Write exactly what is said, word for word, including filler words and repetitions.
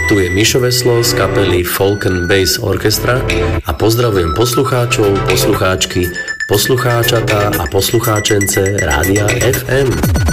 Tu je Mišo Veslo z kapely Folk and Bass Orchestra a pozdravujem poslucháčov, poslucháčky, poslucháčatá a poslucháčence Rádia ef em.